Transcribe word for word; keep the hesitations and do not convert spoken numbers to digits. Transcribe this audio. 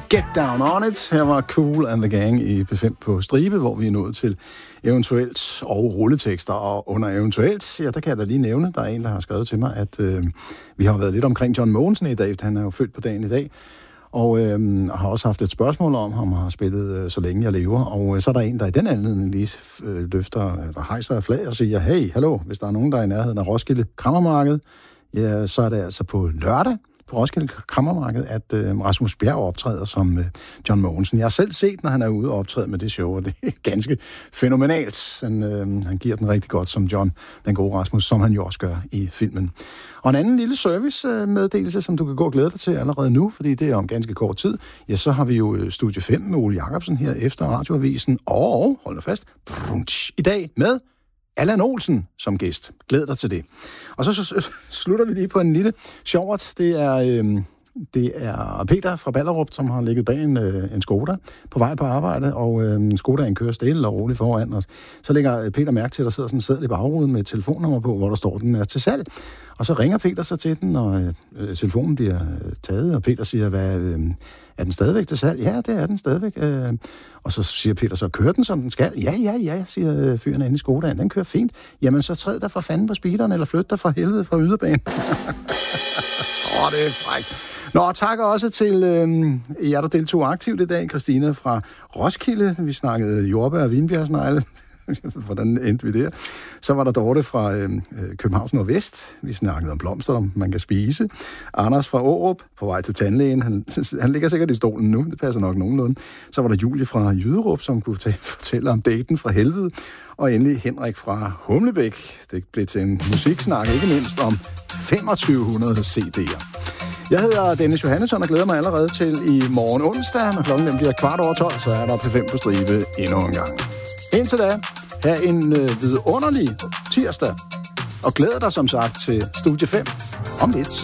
Get Down On It. Her var Cool and the Gang i P fem på stribe, hvor vi er nået til eventuelt og rulletekster. Og under eventuelt, ja, der kan jeg da lige nævne, der er en, der har skrevet til mig, at øh, vi har været lidt omkring John Mogensen i dag, han er jo født på dagen i dag. Og øh, har også haft et spørgsmål om ham, har spillet øh, Så længe jeg lever. Og øh, så er der en, der i den anledning lige øh, løfter, der hejser af flag og siger, hey, hallo, hvis der er nogen, der er i nærheden af Roskilde Krammermarked, ja, så er det altså på lørdag på Roskilde Krammermarked, at øh, Rasmus Bjerg optræder som øh, John Mogensen. Jeg har selv set, når han er ude og optræde med det show, og det er ganske fænomenalt. Han, øh, han giver den rigtig godt som John, den gode Rasmus, som han jo også gør i filmen. Og en anden lille service-meddelelse, som du kan gå og glæde dig til allerede nu, fordi det er om ganske kort tid, ja, så har vi jo Studie fem med Ole Jacobsen her efter Radioavisen, og, hold nu fast, i dag med Allan Olsen som gæst. Glæd dig til det. Og så, så, så slutter vi lige på en lille sjovert. Det er, øh, det er Peter fra Ballerup, som har ligget bag en, øh, en Skoda på vej på arbejde, og øh, Skodaen kører stille og roligt foran os. Så lægger Peter mærke til, at der sidder sådan en seddel i bagruden med et telefonnummer på, hvor der står, den er til salg. Og så ringer Peter så til den, og øh, telefonen bliver øh, taget, og Peter siger, hvad, øh, er den stadigvæk til salg? Ja, det er den stadigvæk. Øh, og så siger Peter, så kører den, som den skal? Ja, ja, ja, siger øh, fyren inde i Skodaen. Den kører fint. Jamen, så træd der for fanden på speederen, eller flyt dig for helvede fra yderbanen. Åh, oh, det er frækt. Nå, og tak også til øh, jer, der deltog aktivt i dag. Christina fra Roskilde. Vi snakkede jordbær og vinbjergsnegle. Hvordan endte vi der? Så var der Dorte fra øh, Københavns Nordvest. Vi snakkede om blomster, man kan spise. Anders fra Aarup på vej til tandlægen. Han, han ligger sikkert i stolen nu. Det passer nok nogenlunde. Så var der Julie fra Jyderup, som kunne t- fortælle om daten fra helvede. Og endelig Henrik fra Humlebæk. Det blev til en musiksnak, ikke mindst om femogtyve hundrede C D'er. Jeg hedder Dennis Johannesson og glæder mig allerede til i morgen onsdag. Når klokken bliver kvart over tolv, så er der P fem på stribe endnu en gang. Indtil da, have en øh, vidunderlig tirsdag. Og glæder dig som sagt til Studie fem om lidt.